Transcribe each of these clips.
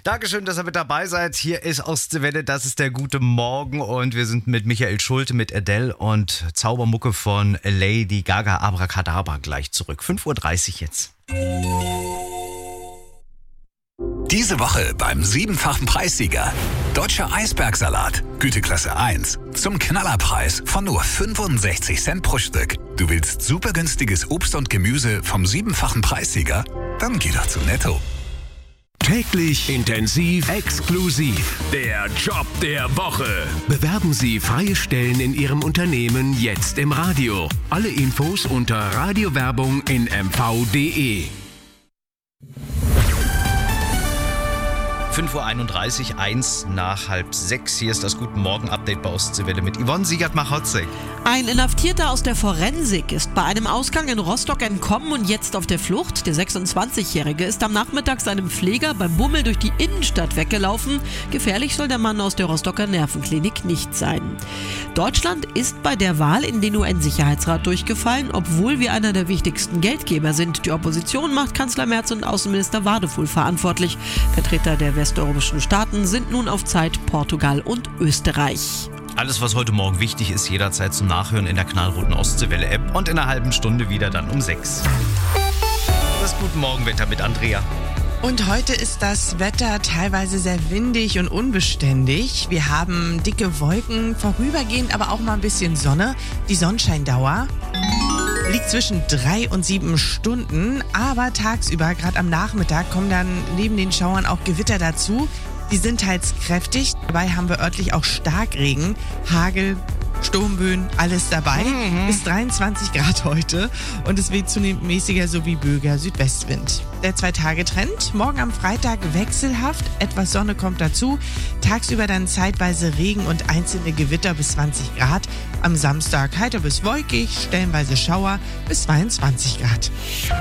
Dankeschön, dass ihr mit dabei seid. Hier ist Ostseewelle, das ist der gute Morgen und wir sind mit Michael Schulte, mit Adele und Zaubermucke von Lady Gaga, Abracadabra gleich zurück. 5:30 Uhr jetzt. Diese Woche beim 7-fachen Preissieger. Deutscher Eisbergsalat, Güteklasse 1. Zum Knallerpreis von nur 65 Cent pro Stück. Du willst super günstiges Obst und Gemüse vom 7-fachen Preissieger? Dann geh doch zu Netto. Täglich, intensiv, exklusiv. Der Job der Woche. Bewerben Sie freie Stellen in Ihrem Unternehmen jetzt im Radio. Alle Infos unter Radiowerbung in mv.de. 5:31 Uhr, 1 nach halb 6. Hier ist das Guten Morgen-Update bei Ostseewelle mit Yvonne Siegert-Machotzek. Ein Inhaftierter aus der Forensik ist bei einem Ausgang in Rostock entkommen und jetzt auf der Flucht. Der 26-Jährige ist am Nachmittag seinem Pfleger beim Bummel durch die Innenstadt weggelaufen. Gefährlich soll der Mann aus der Rostocker Nervenklinik nicht sein. Deutschland ist bei der Wahl in den UN-Sicherheitsrat durchgefallen, obwohl wir einer der wichtigsten Geldgeber sind. Die Opposition macht Kanzler Merz und Außenminister Wadefuhl verantwortlich. Vertreter der westeuropäischen Staaten sind nun auf Zeit Portugal und Österreich. Alles, was heute Morgen wichtig ist, jederzeit zum Nachhören in der knallroten Ostseewelle-App und in einer halben Stunde wieder dann um 6. Das Guten Morgen-Wetter mit Andrea. Und heute ist das Wetter teilweise sehr windig und unbeständig. Wir haben dicke Wolken, vorübergehend aber auch mal ein bisschen Sonne. Die Sonnenscheindauer liegt zwischen 3 und 7 Stunden, aber tagsüber, gerade am Nachmittag, kommen dann neben den Schauern auch Gewitter dazu. Die sind teils kräftig, dabei haben wir örtlich auch Starkregen, Hagel, Sturmböen, alles dabei. Bis 23 Grad heute und es weht zunehmend mäßiger sowie böiger Südwestwind. Der 2-Tage-Trend, morgen am Freitag wechselhaft, etwas Sonne kommt dazu, tagsüber dann zeitweise Regen und einzelne Gewitter bis 20 Grad. Am Samstag heiter bis wolkig, stellenweise Schauer bis 22 Grad.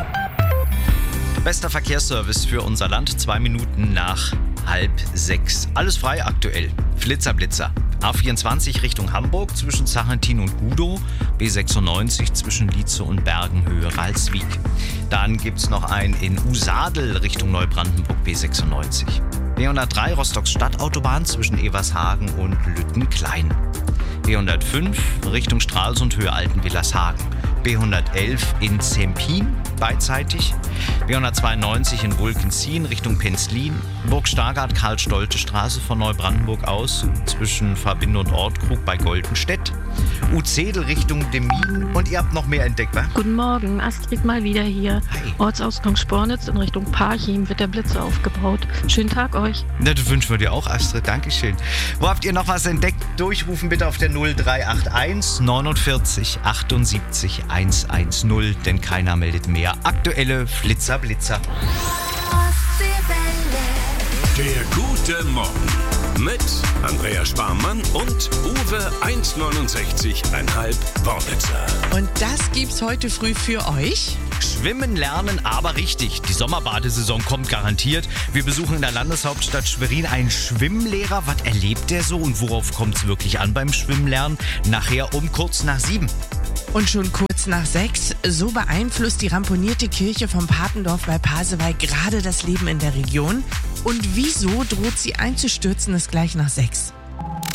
Bester Verkehrsservice für unser Land, 2 Minuten nach halb 6. Alles frei aktuell. Flitzer-Blitzer. A24 Richtung Hamburg zwischen Zachentin und Gudow. B96 zwischen Lietze und Bergenhöhe Ralswiek. Dann gibt's noch einen in Usadel Richtung Neubrandenburg B96. B103 Rostocks Stadtautobahn zwischen Evershagen und Lüttenklein. B105 Richtung Stralsund Höhe Altenwillershagen. B111 in Zempin beidseitig. B192 in Wulkenzien Richtung Penzlin. Burg-Stargard Karl-Stolte-Straße von Neubrandenburg aus zwischen Verbinde und Ortkrug bei Goldenstedt. Uzedel Richtung Demmin. Und ihr habt noch mehr entdeckt, wa? Guten Morgen, Astrid mal wieder hier. Hi. Ortsausgang Spornitz in Richtung Parchim wird der Blitzer aufgebaut. Schönen Tag euch. Na, das wünschen wir dir auch, Astrid. Dankeschön. Wo habt ihr noch was entdeckt? Durchrufen bitte auf der 0381 49 78 110, denn keiner meldet mehr. Aktuelle Flitzer-Blitzer. Der gute Morgen mit Andrea Sparmann und Uwe 1,69,5 Wornitzer. Und das gibt's heute früh für euch. Schwimmen lernen, aber richtig. Die Sommerbadesaison kommt garantiert. Wir besuchen in der Landeshauptstadt Schwerin einen Schwimmlehrer. Was erlebt der so und worauf kommt es wirklich an beim Schwimmlernen? Nachher um kurz nach 7. Und schon kurz nach 6, so beeinflusst die ramponierte Kirche vom Papendorf bei Pasewalk gerade das Leben in der Region. Und wieso droht sie einzustürzen, ist gleich nach 6.